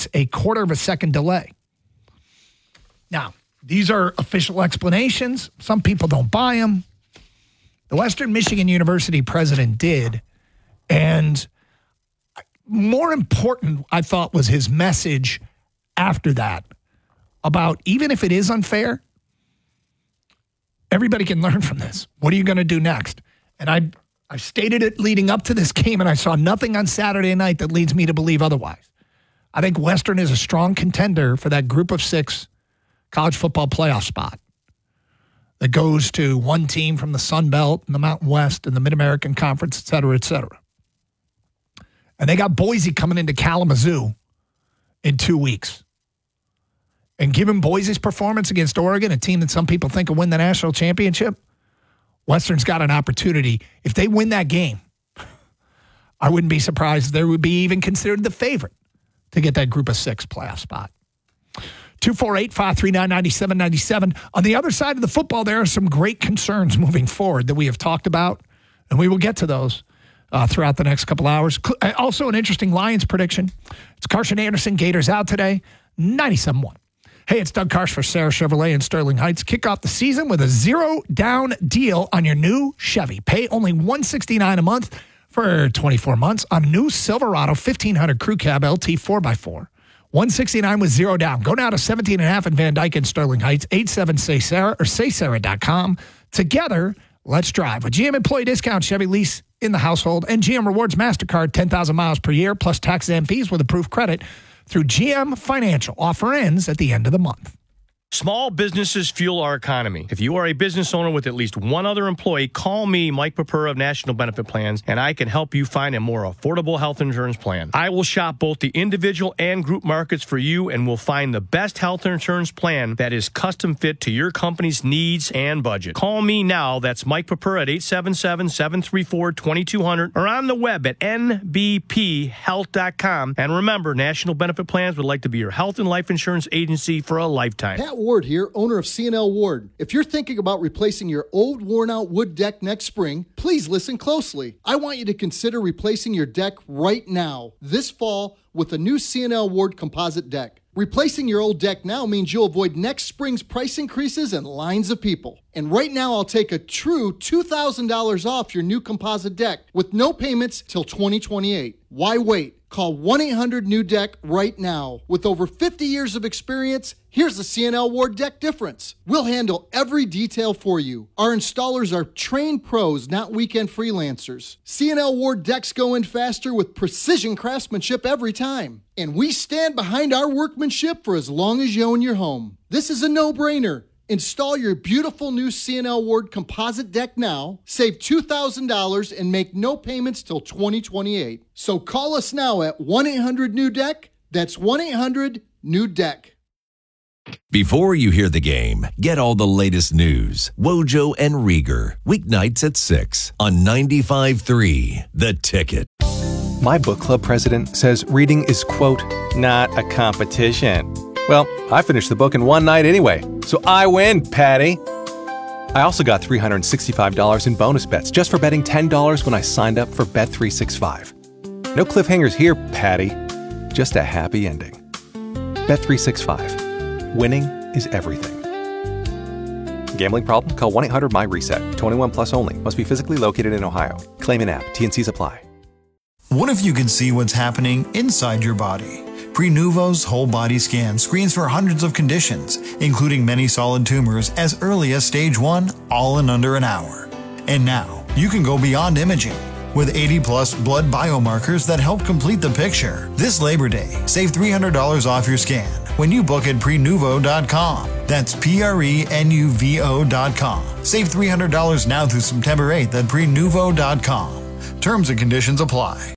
it's a quarter of a second delay. Now, these are official explanations. Some people don't buy them. The Western Michigan University president did. And more important, I thought, was his message after that about even if it is unfair, everybody can learn from this. What are you going to do next? And I stated it leading up to this game, and I saw nothing on Saturday night that leads me to believe otherwise. I think Western is a strong contender for that group of 6 college football playoff spot that goes to one team from the Sun Belt and the Mountain West and the Mid-American Conference, et cetera, et cetera. And they got Boise coming into Kalamazoo in 2 weeks. And given Boise's performance against Oregon, a team that some people think will win the national championship, Western's got an opportunity. If they win that game, I wouldn't be surprised if they would be even considered the favorite to get that group of 6 playoff spot. 248-539-9797. On the other side of the football, there are some great concerns moving forward that we have talked about, and we will get to those throughout the next couple hours. Also, an interesting Lions prediction. It's Carson Anderson, Gators out today, 97-1. Hey, it's Doug Karsch for Sarah Chevrolet in Sterling Heights. Kick off the season with a 0-down deal on your new Chevy. Pay only $169 a month for 24 months on new Silverado 1500 Crew Cab LT 4x4. $169 with 0 down. Go now to 17.5 in Van Dyke and Sterling Heights, 87-SAY-SARAH or saysarah.com. Together, let's drive. With GM Employee Discount, Chevy Lease in the household, and GM Rewards MasterCard, 10,000 miles per year, plus taxes and fees with approved credit through GM Financial. Offer ends at the end of the month. Small businesses fuel our economy. If you are a business owner with at least one other employee, call me, Mike Papura of National Benefit Plans, and I can help you find a more affordable health insurance plan. I will shop both the individual and group markets for you, and will find the best health insurance plan that is custom fit to your company's needs and budget. Call me now. That's Mike Papura at 877-734-2200 or on the web at nbphealth.com. And remember, National Benefit Plans would like to be your health and life insurance agency for a lifetime. Pat Ward here, owner of C&L Ward. If you're thinking about replacing your old worn-out wood deck next spring, please listen closely. I want you to consider replacing your deck right now, this fall, with a new C&L Ward composite deck. Replacing your old deck now means you'll avoid next spring's price increases and lines of people. And right now, I'll take a true $2,000 off your new composite deck with no payments till 2028. Why wait? Call 1-800-NEW-DECK right now. With over 50 years of experience, here's the C&L Ward deck difference. We'll handle every detail for you. Our installers are trained pros, not weekend freelancers. C&L Ward decks go in faster with precision craftsmanship every time. And we stand behind our workmanship for as long as you own your home. This is a no-brainer. Install your beautiful new C&L Ward composite deck now, save $2,000, and make no payments till 2028. So call us now at 1-800-NEW-DECK. That's 1-800-NEW-DECK. Before you hear the game, get all the latest news. Wojo and Rieger, weeknights at 6 on 95.3 The Ticket. My book club president says reading is, quote, not a competition. Well, I finished the book in one night anyway, so I win, Patty. I also got $365 in bonus bets just for betting $10 when I signed up for Bet365. No cliffhangers here, Patty. Just a happy ending. Bet365. Winning is everything. Gambling problem? Call 1-800-MY-RESET. 21 plus only. Must be physically located in Ohio. Claim in app. T&Cs apply. What if you could see what's happening inside your body? Prenuvo's whole body scan screens for hundreds of conditions, including many solid tumors as early as stage 1, all in under an hour. And now, you can go beyond imaging. With 80-plus blood biomarkers that help complete the picture. This Labor Day, save $300 off your scan when you book at Prenuvo.com. That's Prenuvo.com. Save $300 now through September 8th at Prenuvo.com. Terms and conditions apply.